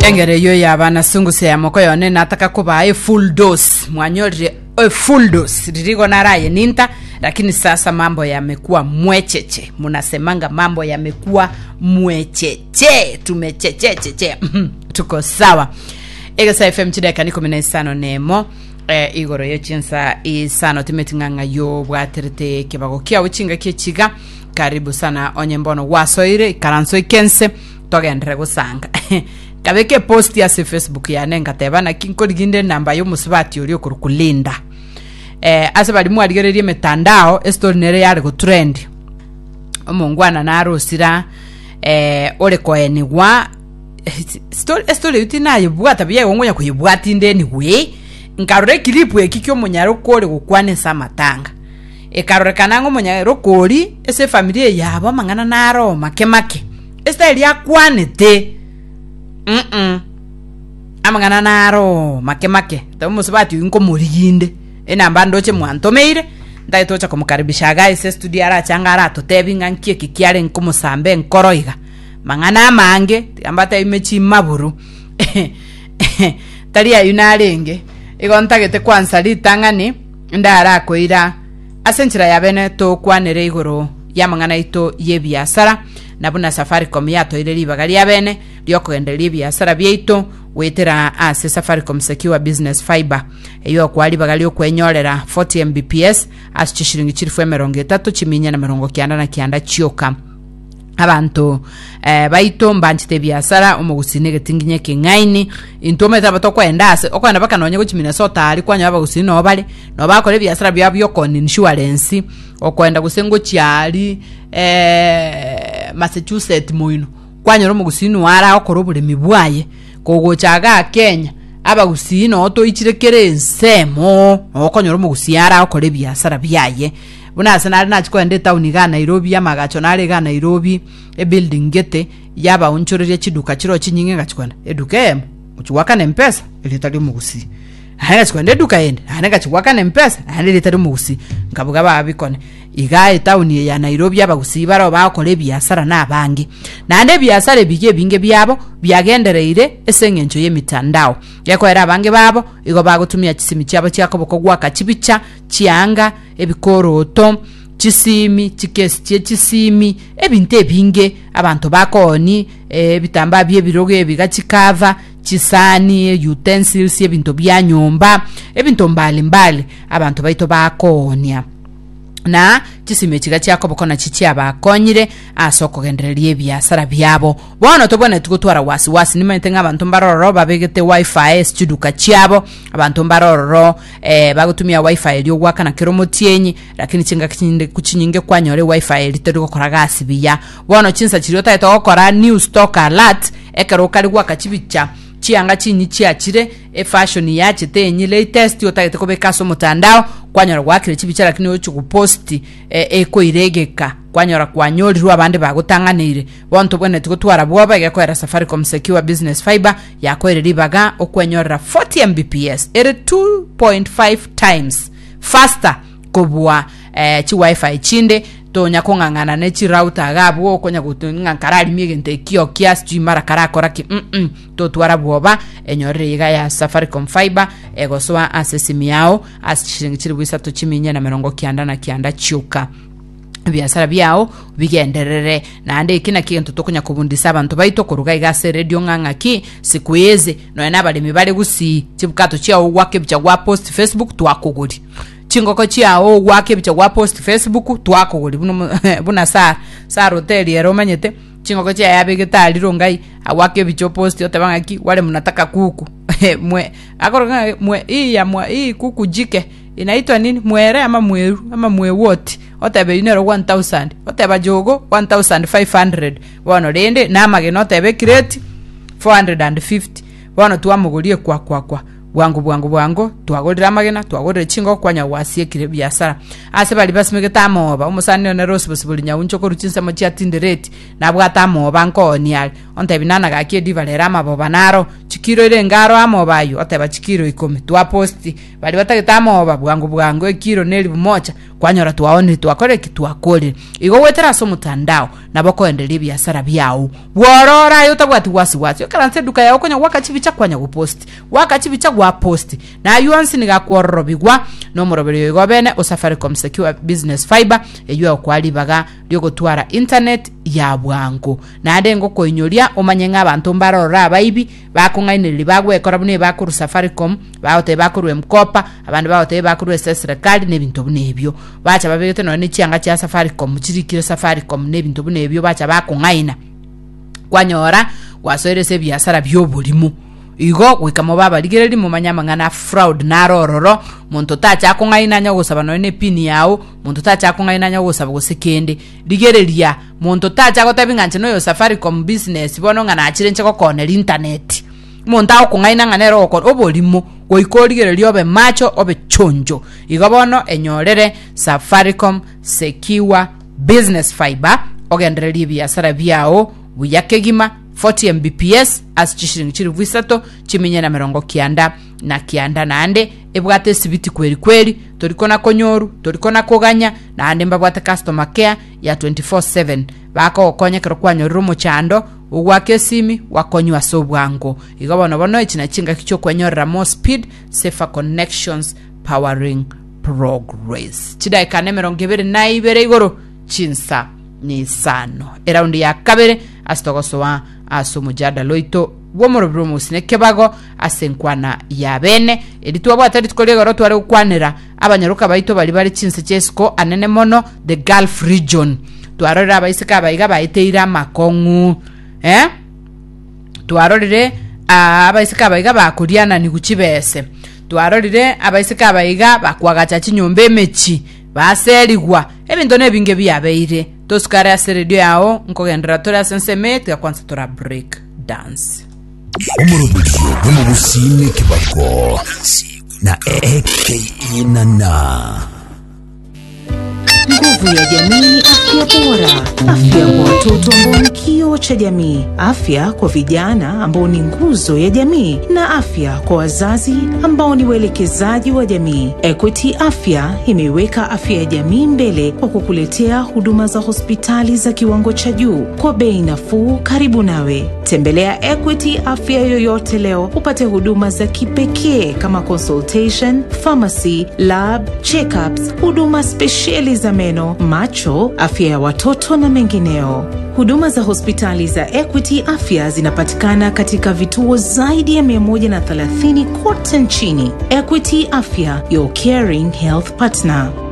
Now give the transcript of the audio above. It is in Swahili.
Engere yo yabana sunguse ya moko yone nataka kuba full dose mwanyori full dose ririgo naraye ninta, lakini sasa mambo yamekuwa mwecheche. Munasemanga mambo yamekuwa mwecheche, tumechecheche. Tuko sawa. Egasa FM chideka niko minasano nemo igoro yechinsa isano timetinganga yo bwaterete kebago kia uchinga kichiga. Karibu sana onye mbono wasoire karanso ikense togendere gusanga. Kabeke post ya Facebook ya nenga tebana kinkoliginde namba yo musibati uri okurukulinda. Ase bali mwaligererie metandao story nere yari go trend. Omongwana na arosira ole koeni wa story utinayo bwata biye ngonya kuyibwati ndeni we nkarore clip ekikyo munyaro kole gukwane samatanga. Ekarore kanango munyaro koli ese familia yabo mangana naro make esteli yakwanete amangana naro make tamusibati inko muriyinde enamba ndoche mwantomeire ndaitocha kumukaribisha guys studio ara changara totebinga nkie kikiare nkumusambe nkoroiga mangana mange ambata imechi maburu taria yunarenge igontagete kwanza litangani ndara koira asenchira yabene to kwanere igoro yamangana ito yebiasara nabuna Safaricom yato ile libagali yabene lyokogenderia biasara byeito wetera ase Safaricom Secure Business Fiber eyo kwali bagali okwenyorera 40 Mbps as shilingi 30 chiminya na 90 chioka abantu baito mbanchite biasara omugusine getinginye kingaini intome tabato kwendase okwenda baka nonye ku Minnesota ali kwanya abagusine no bali no bakore biasara byabyo kon insurance okwenda gusengo cyali Massachusetts moino kwanyoro mugusine wara okoro bulemi bwaye kogo chaga Kenya abagusine oto ichirekere nsemo okonyoro mugusiara okore biasara byaye buna sanari nachikwende town ga Nairobi yamagacho nare ga Nairobi building gete yaba unchorere chiduka chiro chinyinge gachikwenda edukem uchiwaka nempesa elitali mugusi hana chikwende eduka ende hana gachiwaka nempesa hana elitali mugusi ngabuga babikone igae town ya Nairobi yabagusi baro bakore biasara nabangi nande biasara bige binge byabo byagendereire esengencho yemitandao yakwera abange babo igo bagutumia chisimi cyabo cyakoboko gwaka chibicha chianga ebikoroto chisimi chikesi chisimi ebinte binge abantu bakoni bitamba bye birogo ebigachikava chisani utensils ebinto bya nyumba ebinto mbali abantu baito bakonia na chisime chiga cyakoboko na chichi abakonyire asoko gendererie biasara byabo bono tobone tukutwara wasi nimente ng'abantu mbaroro babegete wifi studuka cyabo abantu mbaroro bagutumia wifi lyo gwaka na kiromotyenyi lakini chinga kuchinyinge kwanyore wifi litero gukora gasi biya bono chinsa chiriota ito gukora new stock alert ekero kali gwaka chibicha chianga chinyi chiachire fashion yache tenyi latest yotagete kobeka so mutandao kwanyora gwakire chibicha lakini ocho kuposti eko iregeka kwanyora kwanyorirwa abandi bagutanganire bonto bwene tukutwara bwoba yakwera Safaricom Secure Business Fiber yakwere ribaga okwenyorera 40 Mbps ere 2.5 times faster kobwa chi wifi chinde tonya kongangana ne chi router gabo konya gutunga karali miegente kio kiasi mara karakora ki to twara bwoba enyorere iga ya Safaricom Fiber egoswa asesimi yao asishingikiri bwisatu chiminya na 90 chuka biasara byao bigenderere nande kina kintu tokonya kubundisa abantu baito koruga igase radio nganga ki sikueze no enabali mibale gusi chibukato cyao wake bya post Facebook twakuguri chingoko cyao wake bya post Facebook twakuguri buna sa hotel yero manyete chingoko cya yabegeta lirongai awake byo post yotabanga ki wale mnataka kuku mwe akoroga mwe hii kuku jike inaitwa nini mwere ama mweru ama mwewote otebe inero 1000 oteba jogo 1500 bono rende na mageno otebe crate 450 bono tuamugulie kwa bwangu twagorira magena twagorira chingo kwanya wasie kire biasara ase bali basimegeta moba umusani ne rose possible nyauncho ko ruchinsa mo chiatindereti nabwata moba nkoni ali ontebe nana gakie divalera maboba naro chikiro ile ngaro amobayo oteba chikiro 10 twa posti bali batageta moba bwangu ekiro neli mocha kwanyora tuwaone twakore kitwakore igo wetera so mutandao naboko endelee biashara byao worora yotabwati wasiwasi yokaranse duka yao konya wakachibicha kwanya gupost wakachibicha gwa post na yuansi nigakworobigwa no morobero igo bene o Safaricom Secure Business Fiber eyo kwali baga lyogo twara internet ya bwango na ade ngo koinyoria omanyenga abantu mbarora abaibi bakungainiri bagwe korabune bakuru Safaricom baote bakuru mkopa abantu baote bakuru serikali nebintu bunebyo bacha babete no nichanga cha Safaricom chirikire Safaricom nebintu bunebyo bacha bakungaina kwanyora kwasoerese biashara byobulimo igo wikamo baba ligereri mu manyamangana fraud na rororo muntu tacha kungaina nyo gusaba no ne pin yawo muntu tacha kungaina nyo gusaba gusekende ligereria muntu tacha gotabinganje no yo Safaricom business bono ngana achirenche ko konera internet muntu akungaina nganero ko obolimo goikoligereria obe macho obe chonjo igo bono enyorere Safaricom Secure Business Fiber ogendereria biashara byao buyakegima 40 Mbps as chishiringi chiri visato chimenye na merongo kianda na kianda na ande ebwate sibiti kweli torikona konyoru torikona koganya na ande mbabwate customer care ya 24/7 bako okonya kero kwanyoruru mu chando ugwake simi wakonywa sobwango igabono bono ichina chinga kicho kwenyorera more speed safer connections powering progress chidai kane merongo ibere na ibere igoro chinsa ni sano eraundi ya kabere astogosowa asumujada loito womorobro musineke bago asenkwana ya bene editwa bwatari tkolegoro tware ukwanira abanyaruka baito bali chinse chesko anene mono the Gulf region twarora abaisika baiga baiteira makongu twarorire abaisika baiga bakuriana ni guchibese twarorire abaisika baiga bakwagacha chinyombe mechi baserigwa ebintu nebinge byabeire toskara seredio yao nkogendera tora senseme tukwanza tora break dance omorobisho nomubusine kibako na inana Nguvu ya jamii, afya bora. Afya kwa watoto ambao ni kioo cha jamii. Afya kwa vijana ambao ni nguzo ya jamii. Na afya kwa wazazi ambao ni waelekezaji wa jamii. Equity Afya imeweka afya ya jamii mbele kwa kukuletea huduma za hospitali za kiwango cha juu kwa bei nafuu karibu nawe. Tembelea Equity Afya yoyote leo upate huduma za kipekee kama consultation, pharmacy, lab, check-ups, huduma speciali za meno, macho, afya ya watoto na mengineo. Huduma za hospitali za Equity Afya zinapatikana katika vituo zaidi ya 130 kote nchini. Equity Afya, your caring health partner.